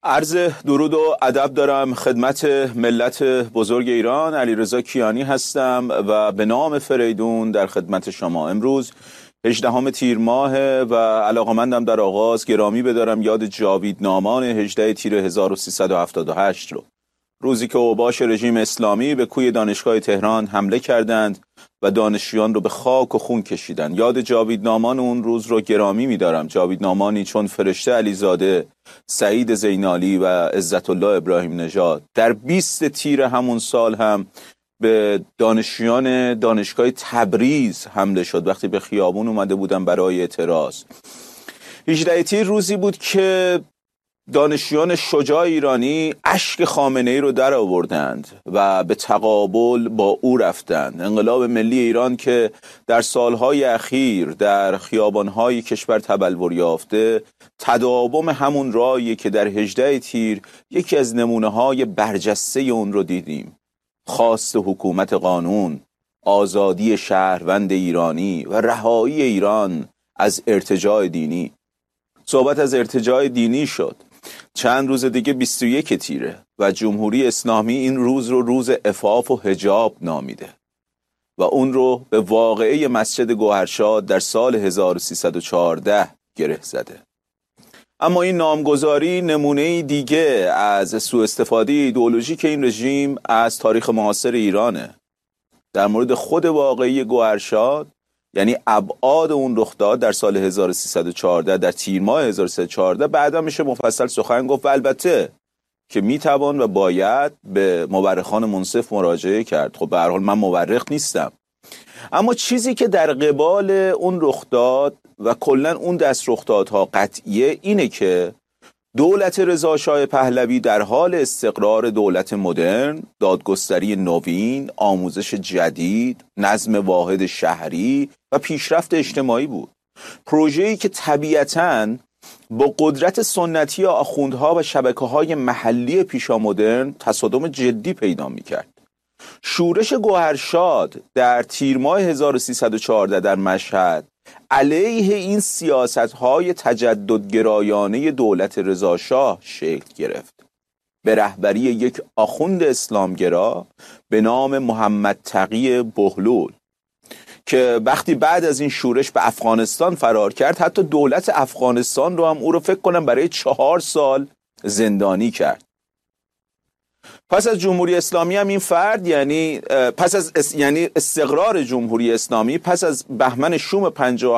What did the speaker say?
عرض درود و ادب دارم خدمت ملت بزرگ ایران. علیرضا کیانی هستم و به نام فریدون در خدمت شما. امروز 18 تیر ماه و علاقمندم در آغاز گرامی بدارم یاد جاویدنامان 18 تیر 1378 رو، روزی که اوباش رژیم اسلامی به کوی دانشگاه تهران حمله کردند و دانشجویان رو به خاک و خون کشیدند. یاد جاویدنامان اون روز رو گرامی می‌دارم. جاویدنامانی چون فرشته علیزاده، سعید زینالی و عزت الله ابراهیم نژاد. در 20 تیر همون سال هم به دانشجویان دانشگاه تبریز حمله شد وقتی به خیابون اومده بودن برای اعتراض. 18 تیر روزی بود که دانشجویان شجاع ایرانی اشک خامنه‌ای رو در آوردند و به تقابل با او رفتند. انقلاب ملی ایران که در سالهای اخیر در خیابانهای کشور تبلور یافته، تداوم همون راهی که در 18 تیر یکی از نمونه‌های برجسته اون رو دیدیم. خواست حکومت قانون، آزادی شهروند ایرانی و رهایی ایران از ارتجاع دینی. صحبت از ارتجاع دینی شد. چند روز دیگه 21 تیره و جمهوری اسلامی این روز رو روز عفاف و حجاب نامیده و اون رو به واقعه مسجد گوهرشاد در سال 1314 گره زده. اما این نامگذاری نمونه دیگه از سوء استفاده ایدئولوژیک این رژیم از تاریخ معاصر ایرانه. در مورد خود واقعی گوهرشاد، یعنی ابعاد اون رخداد در سال 1314 در تیر ماه 1314 بعدا میشه مفصل سخن گفت و البته که میتوان و باید به مورخان منصف مراجعه کرد. خب به هر حال من مورخ نیستم، اما چیزی که در قبال اون رخداد و کلا اون دست رخدادها قطعیه اینه که دولت رضا شاه پهلوی در حال استقرار دولت مدرن، دادگستری نوین، آموزش جدید، نظم واحد شهری و پیشرفت اجتماعی بود. پروژه‌ای که طبیعتاً با قدرت سنتی آخوندها و شبکه‌های محلی پیشامدرن تصادم جدی پیدا می‌کرد. شورش گوهرشاد در تیر ماه 1314 در مشهد علیه این سیاست‌های تجددگرایانه دولت رضاشاه شکل گرفت به رهبری یک آخوند اسلامگرا به نام محمد تقی بهلول که وقتی بعد از این شورش به افغانستان فرار کرد، حتی دولت افغانستان رو هم او رو فکر کنم برای 4 سال زندانی کرد. پس از جمهوری اسلامی هم این فرد یعنی استقرار جمهوری اسلامی پس از بهمن شوم